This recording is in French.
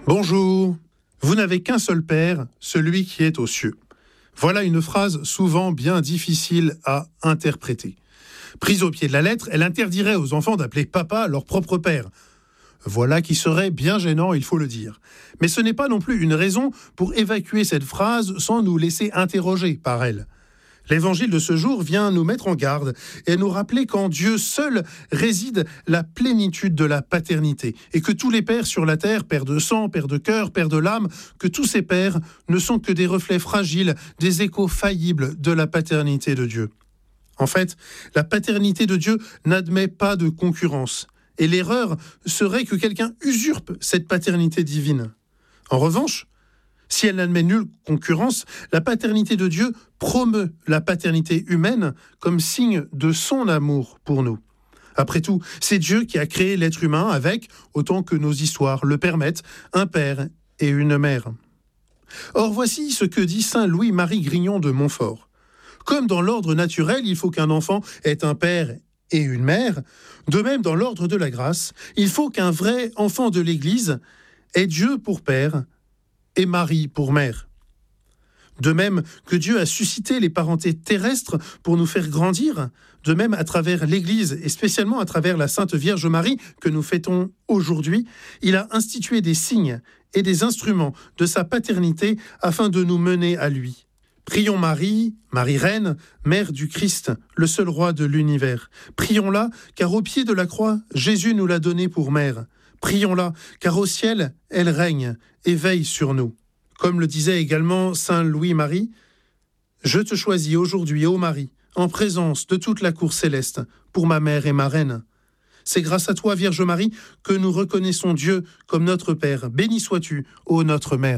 Bonjour. Vous n'avez qu'un seul Père, celui qui est aux cieux. Voilà une phrase souvent bien difficile à interpréter. Prise au pied de la lettre, elle interdirait aux enfants d'appeler papa leur propre père. Voilà qui serait bien gênant, il faut le dire. Mais ce n'est pas non plus une raison pour évacuer cette phrase sans nous laisser interroger par elle. L'évangile de ce jour vient nous mettre en garde et nous rappeler qu'en Dieu seul réside la plénitude de la paternité et que tous les pères sur la terre, pères de sang, pères de cœur, pères de l'âme, que tous ces pères ne sont que des reflets fragiles, des échos faillibles de la paternité de Dieu. En fait, la paternité de Dieu n'admet pas de concurrence et l'erreur serait que quelqu'un usurpe cette paternité divine. En revanche, si elle n'admet nulle concurrence, la paternité de Dieu promeut la paternité humaine comme signe de son amour pour nous. Après tout, c'est Dieu qui a créé l'être humain avec, autant que nos histoires le permettent, un père et une mère. Or, voici ce que dit saint Louis-Marie Grignon de Montfort. Comme dans l'ordre naturel, il faut qu'un enfant ait un père et une mère, de même dans l'ordre de la grâce, il faut qu'un vrai enfant de l'Église ait Dieu pour père et Marie pour mère. De même que Dieu a suscité les parentés terrestres pour nous faire grandir, de même à travers l'Église et spécialement à travers la Sainte Vierge Marie que nous fêtons aujourd'hui, il a institué des signes et des instruments de sa paternité afin de nous mener à lui. Prions Marie, Marie Reine, Mère du Christ, le seul roi de l'univers. Prions-la, car au pied de la croix, Jésus nous l'a donnée pour mère. Prions-la, car au ciel, elle règne et veille sur nous. Comme le disait également saint Louis-Marie, « Je te choisis aujourd'hui, ô Marie, en présence de toute la cour céleste, pour ma mère et ma reine. C'est grâce à toi, Vierge Marie, que nous reconnaissons Dieu comme notre Père. Béni sois-tu, ô notre Mère. »